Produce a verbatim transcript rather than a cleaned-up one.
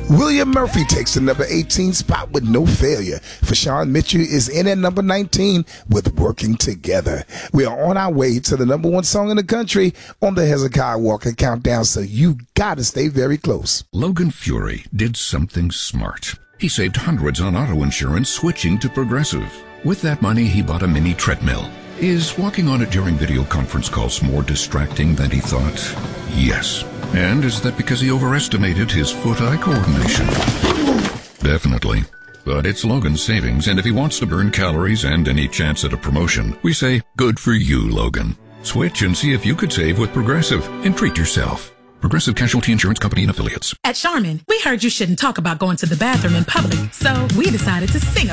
William Murphy takes the number eighteen spot with No Failure. Fashawn Mitchell is in at number nineteen with Working Together. We are on our way to the number one song in the country on the Hezekiah Walker Countdown, so you gotta stay very close. Logan Fury did something smart. He saved hundreds on auto insurance switching to Progressive. With that money, he bought a mini treadmill. Is walking on it during video conference calls more distracting than he thought? Yes. And is that because he overestimated his foot-eye coordination? Definitely. But it's Logan's savings, and if he wants to burn calories and any chance at a promotion, we say, good for you, Logan. Switch and see if you could save with Progressive and treat yourself. Progressive Casualty Insurance Company and Affiliates. At Charmin, we heard you shouldn't talk about going to the bathroom in public, so we decided to sing